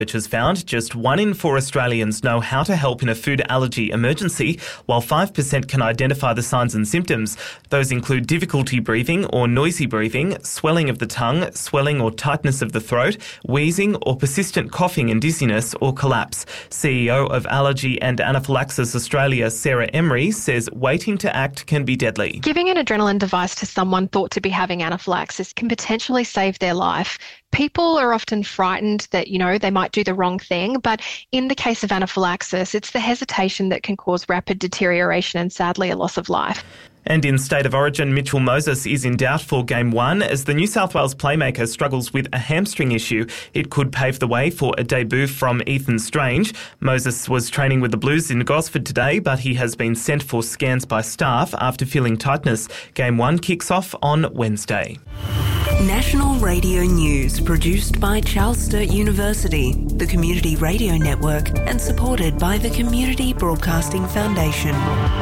Research has found just 1 in 4 Australians know how to help in a food allergy emergency, while 5% can identify the signs and symptoms. Those include difficulty breathing or noisy breathing, swelling of the tongue, swelling or tightness of the throat, wheezing or persistent coughing and dizziness or collapse. CEO of Allergy and Anaphylaxis Australia, Sarah Emery, says waiting to act can be deadly. Giving an adrenaline device to someone thought to be having anaphylaxis can potentially save their life. People are often frightened that, they might do the wrong thing, but in the case of anaphylaxis, it's the hesitation that can cause rapid deterioration and sadly a loss of life. And in State of Origin, Mitchell Moses is in doubt for Game 1 as the New South Wales playmaker struggles with a hamstring issue. It could pave the way for a debut from Ethan Strange. Moses was training with the Blues in Gosford today, but he has been sent for scans by staff after feeling tightness. Game 1 kicks off on Wednesday. National Radio News, produced by Charles Sturt University, the Community Radio Network, and supported by the Community Broadcasting Foundation.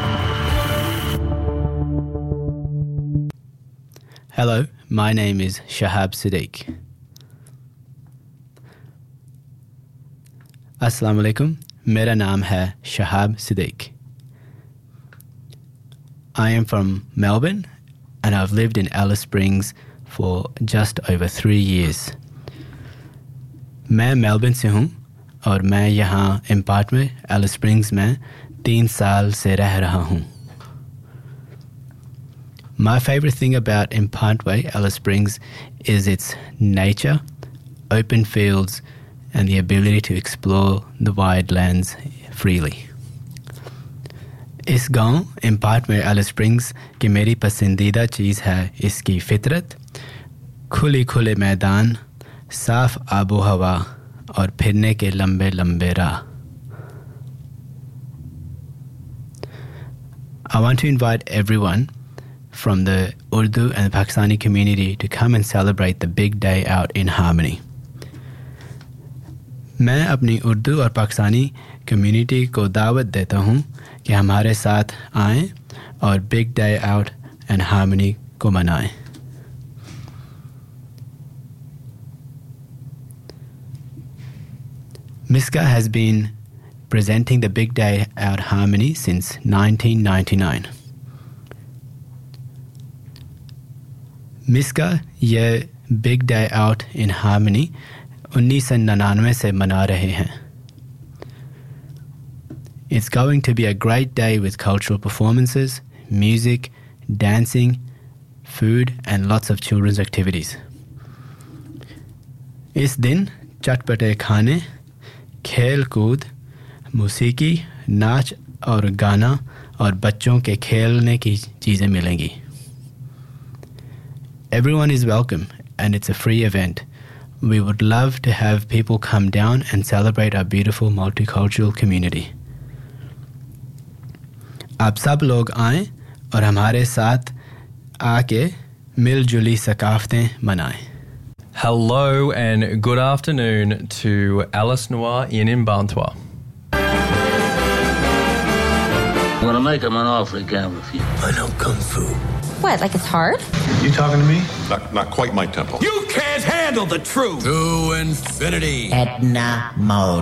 Hello, my name is Shahab Siddiq. Assalamu alaikum, mera naam hai Shahab Siddiq. I am from Melbourne and I've lived in Alice Springs for just over 3 years. मैं Melbourne से हूँ और मैं यहाँ impart में Alice springs में 3 साल से रह रहा हूँ. My favorite thing about Impantway, Alice Springs, is its nature, open fields, and the ability to explore the wide lands freely. इस गांव Impantway, Alice Springs की मेरी पसंदीदा चीज़ है इसकी फितरत, खुले मैदान, साफ आबो हवा और फिरने के लंबे राह. I want to invite everyone from the Urdu and the Pakistani community to come and celebrate the big day out in harmony. मैं अपनी उर्दू और पाकिस्तानी कम्युनिटी को दावत देता हूँ कि हमारे साथ आएं और big day out and harmony को मनाएं. MISCA has been presenting the Big Day Out Harmony since 1999. MISCA ये Big Day Out in Harmony 1999 से मना रहे हैं. It's going to be a great day with cultural performances, music, dancing, food and lots of children's activities. इस दिन चटपटे खाने, खेल कूद, मौसीकी, नाच और गाना और बच्चों के खेलने की चीज़ें मिलेंगी. Everyone is welcome and it's a free event. We would love to have people come down and celebrate our beautiful multicultural community. आप सब लोग आएं और हमारे साथ आके मिलजुली सकाफतें मनाएं. Hello and good afternoon to Alice Noir in Mbantua. I'm gonna make him an offer he can't refuse. I know Kung Fu. What, like it's hard? You talking to me? Not quite my tempo. You can't handle the truth! To infinity. Edna mode.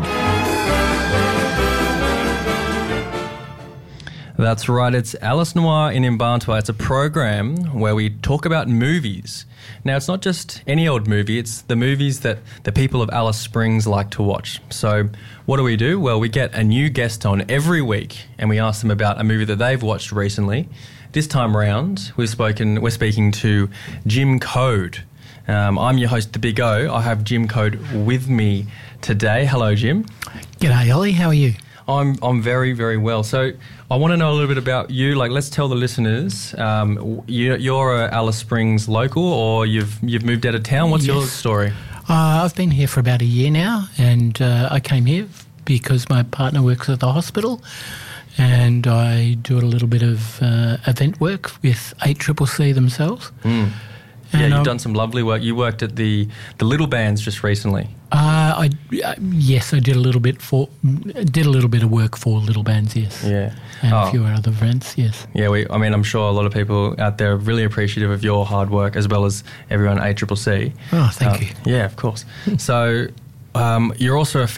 That's right, it's Alice Noir in Mbantua. It's a program where we talk about movies. Now, it's not just any old movie, it's the movies that the people of Alice Springs like to watch. So what do? Well, we get a new guest on every week and we ask them about a movie that they've watched recently. This time round, we're speaking to Jim Code. I'm your host, The Big O. I have Jim Code with me today. Hello, Jim. G'day, Ollie. How are you? I'm very, very well. So I want to know a little bit about you. Like, let's tell the listeners, you're a Alice Springs local, or you've moved out of town. What's your story? I've been here for about a year now, and I came here because my partner works at the hospital, and I do a little bit of event work with 8CCC themselves. Mm. Yeah, you've done some lovely work. You worked at the Little Bands just recently. Yes, I did a little bit of work for Little Bands. Yes. Yeah, and a few other events. Yes. Yeah, I'm I'm sure a lot of people out there are really appreciative of your hard work as well as everyone at 8CCC. Oh, thank you. Yeah, of course. So You're also a